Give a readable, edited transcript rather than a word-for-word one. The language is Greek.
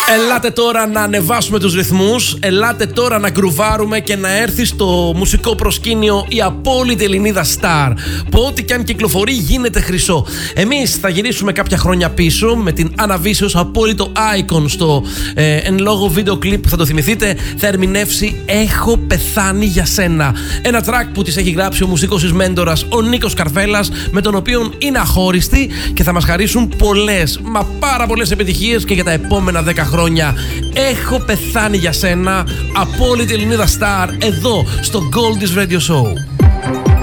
Ελάτε τώρα να ανεβάσουμε τους ρυθμούς, ελάτε τώρα να γκρουβάρουμε και να έρθει στο μουσικό προσκήνιο η απόλυτη Ελληνίδα Star, που ό,τι κι αν κυκλοφορεί γίνεται χρυσό. Εμείς θα γυρίσουμε κάποια χρόνια πίσω με την Anna Vicious ως απόλυτο icon στο εν λόγω βίντεο κλιπ που θα το θυμηθείτε. Θα ερμηνεύσει «Έχω πεθάνει για σένα», ένα track που της έχει γράψει ο μουσικός της μέντορας ο Νίκος Καρβέλας, με τον οποίο είναι αχώριστη και θα μας χαρίσουν πολλές, μα πάρα πολλές επιτυχίες και για τα επόμενα 10 χρόνια. «Έχω πεθάνει για σένα», απόλυτη Ελληνίδα Star, εδώ στο Goldie's Radio Show.